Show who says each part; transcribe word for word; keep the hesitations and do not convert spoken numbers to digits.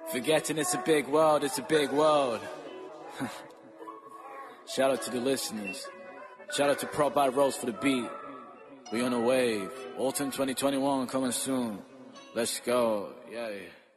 Speaker 1: Forgetting it's a big world, it's a big world. Shout out to the listeners. Shout out to Prop by Rose for the beat. We on a wave. Autumn twenty twenty-one coming soon. Let's go. Yeah.